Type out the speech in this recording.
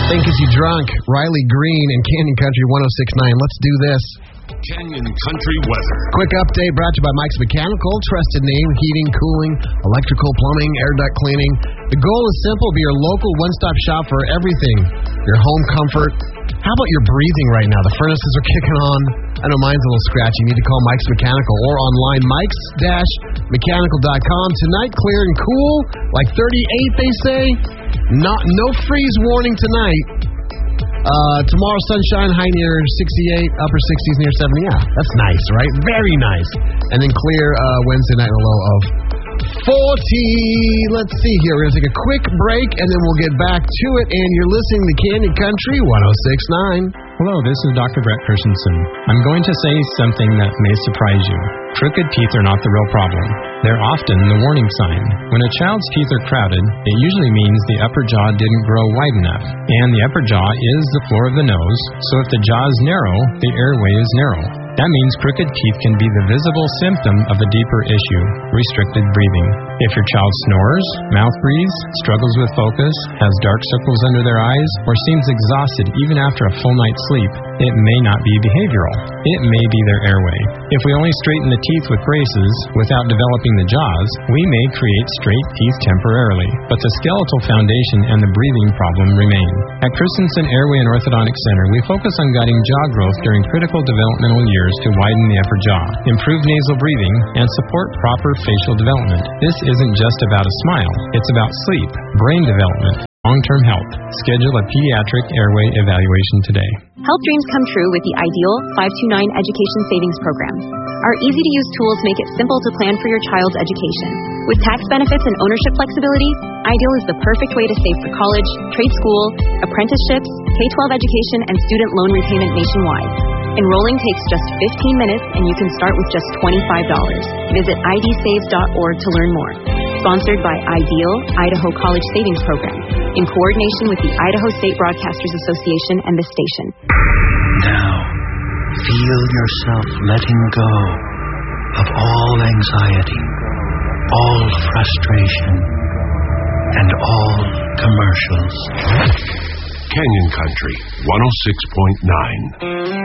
Think Is You Drunk, Riley Green and Canyon Country 106.9. Let's do this. Canyon Country weather. Quick update brought to you by Mike's Mechanical. Trusted name, heating, cooling, electrical, plumbing, air duct cleaning. The goal is simple, be your local one-stop shop for everything. Your home comfort. How about your breathing right now? The furnaces are kicking on. I know mine's a little scratchy. You need to call Mike's Mechanical or online mikes-mechanical.com. Tonight, clear and cool, like 38, they say. No freeze warning tonight. Tomorrow, sunshine, high near 68, upper 60s near 70. Yeah, that's nice, right? Very nice. And then clear Wednesday night, a low of 40. Let's see here. We're going to take a quick break, and then we'll get back to it. And you're listening to Canyon Country 106.9. Hello, this is Dr. Brett Christensen. I'm going to say something that may surprise you. Crooked teeth are not the real problem. They're often the warning sign. When a child's teeth are crowded, it usually means the upper jaw didn't grow wide enough. And the upper jaw is the floor of the nose, so if the jaw is narrow, the airway is narrow. That means crooked teeth can be the visible symptom of a deeper issue, restricted breathing. If your child snores, mouth breathes, struggles with focus, has dark circles under their eyes, or seems exhausted even after a full night's sleep, it may not be behavioral. It may be their airway. If we only straighten the teeth with braces without developing the jaws, we may create straight teeth temporarily, but the skeletal foundation and the breathing problem remain. At Christensen Airway and Orthodontic Center, we focus on guiding jaw growth during critical developmental years to widen the upper jaw, improve nasal breathing, and support proper facial development. This isn't just about a smile. It's about sleep, brain development, long-term health. Schedule a pediatric airway evaluation today. Help dreams come true with the Ideal 529 Education Savings Program. Our easy-to-use tools make it simple to plan for your child's education. With tax benefits and ownership flexibility, Ideal is the perfect way to save for college, trade school, apprenticeships, K-12 education, and student loan repayment nationwide. Enrolling takes just 15 minutes, and you can start with just $25. Visit idsaves.org to learn more. Sponsored by Ideal, Idaho College Savings Program, in coordination with the Idaho State Broadcasters Association and the station. Now, feel yourself letting go of all anxiety, all frustration, and all commercials. Canyon Country 106.9.